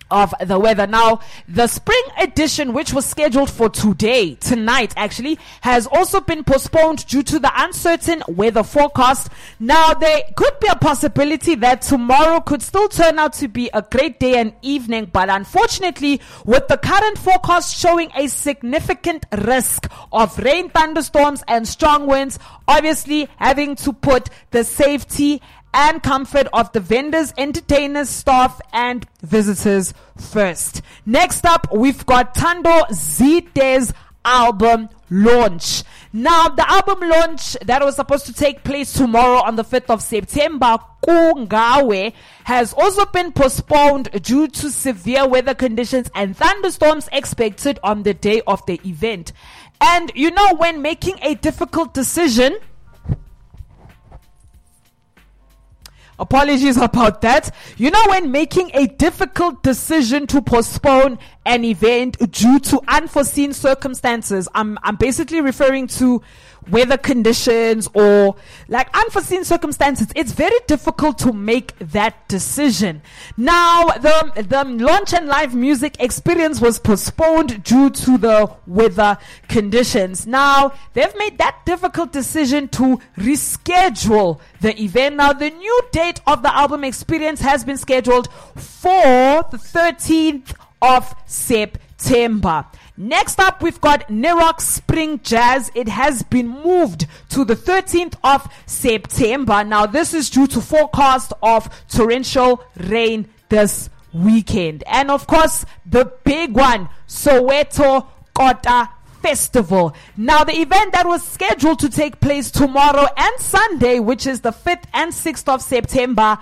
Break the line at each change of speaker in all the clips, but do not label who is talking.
of the weather. Now, the spring edition, which was scheduled for tonight actually, has also been postponed due to the uncertain weather forecast. Now, there could be a possibility that tomorrow could still turn out to be a great day and evening, but unfortunately, with the current forecast showing a significant risk of rain, thunderstorms, and strong winds, obviously having to put the safety and comfort of the vendors, entertainers, staff, and visitors first. Next up, we've got Thando Zite's album launch. Now, the album launch that was supposed to take place tomorrow on the 5th of September, Kungawe, has also been postponed due to severe weather conditions and thunderstorms expected on the day of the event. And you know, when making a difficult decision, apologies about that. You know, when making a difficult decision to postpone an event due to unforeseen circumstances, I'm basically referring to weather conditions or like unforeseen circumstances, it's very difficult to make that decision. Now, the launch and live music experience was postponed due to the weather conditions. Now, they've made that difficult decision to reschedule the event. Now, the new date of the album experience has been scheduled for the 13th of September. Next up, we've got Nerox Spring Jazz. It has been moved to the 13th of September. Now, this is due to forecast of torrential rain this weekend. And of course, the big one, Soweto Kota Festival. Now, the event that was scheduled to take place tomorrow and Sunday, which is the 5th and 6th of September,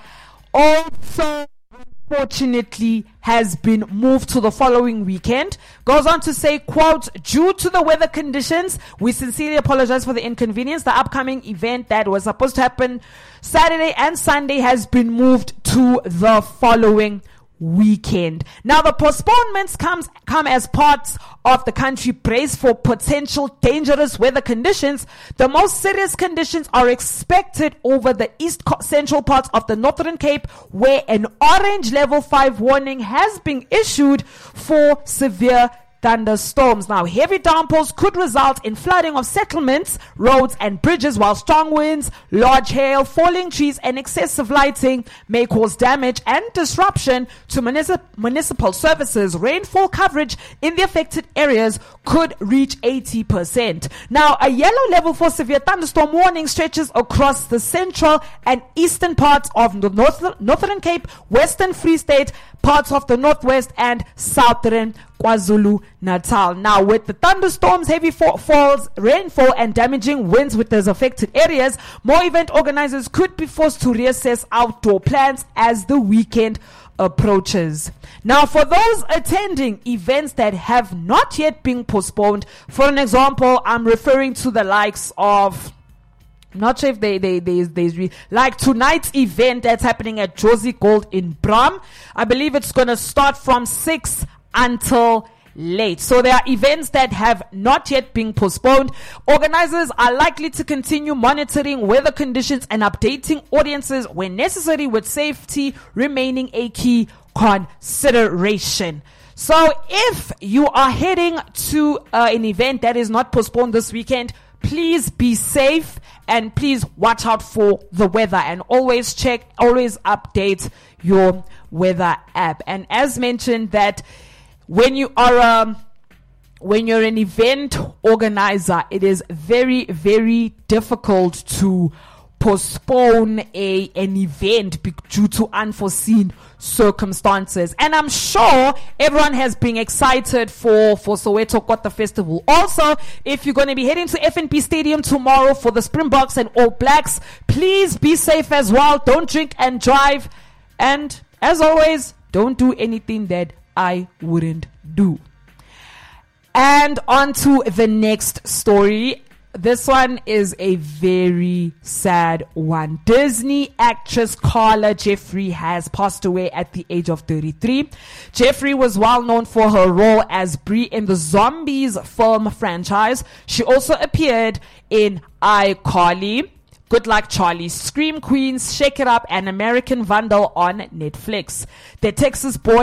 also unfortunately has been moved to the following weekend. Goes on to say, quote, due to the weather conditions, we sincerely apologize for the inconvenience. The upcoming event that was supposed to happen Saturday and Sunday has been moved to the following weekend. Now, the postponements come as parts of the country brace for potential dangerous weather conditions. The most serious conditions are expected over the central parts of the Northern Cape, where an orange level 5 warning has been issued for severe thunderstorms. Now, heavy downpours could result in flooding of settlements, roads, and bridges, while strong winds, large hail, falling trees, and excessive lighting may cause damage and disruption to municipal services. Rainfall coverage in the affected areas could reach 80%. Now, a yellow level for severe thunderstorm warning stretches across the central and eastern parts of the Northern Cape, Western Free State, parts of the Northwest, and Southern KwaZulu-Natal. Now, with the thunderstorms, heavy falls, rainfall, and damaging winds with those affected areas, more event organizers could be forced to reassess outdoor plans as the weekend approaches. Now, for those attending events that have not yet been postponed, for an example, I'm referring to the likes of, I'm not sure if they like tonight's event that's happening at Josie Gold in Bram. I believe it's going to start from 6 until late. So there are events that have not yet been postponed. Organizers are likely to continue monitoring weather conditions and updating audiences when necessary, with safety remaining a key consideration. So if you are heading to an event that is not postponed this weekend, please be safe and please watch out for the weather, and always update your weather app. And as mentioned, that when you're an event organizer, it is very, very difficult to postpone an event due to unforeseen circumstances. And I'm sure everyone has been excited for Soweto Kota Festival. Also, if you're going to be heading to FNB Stadium tomorrow for the Springboks and All Blacks, please be safe as well. Don't drink and drive. And as always, don't do anything that I wouldn't do. And on to the next story. This one is a very sad one. Disney actress Carla Jeffrey has passed away at the age of 33. Jeffrey was well known for her role as Brie in the Zombies film franchise. She also appeared in iCarly, Good Luck Charlie, Scream Queens, Shake It Up, and American Vandal on Netflix. The Texas born